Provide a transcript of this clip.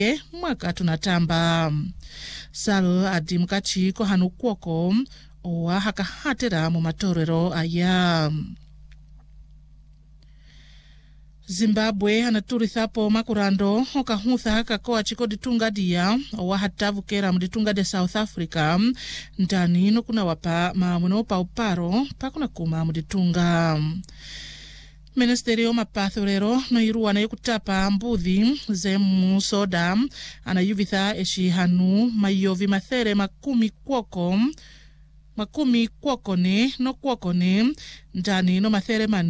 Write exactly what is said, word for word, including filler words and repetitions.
mwaka tunatamba sal adi mkachiko hanu kwoko owa hakahatera mu matorero aya. Zimbabwe anaturithapo makurando okahutha kakoa chiko ditunga dia owa hatavukera mditunga de South Africa ndani no kuna wapa mamuno pa uparo pakuna kuma mditunga. Ministerio mapathorero no iruwa na yukutapa mbudhi zemu soda anayuvitha eshi hanu mayovi mathere makumi kwoko makumi kwokone no kwokone ndani no mathere manu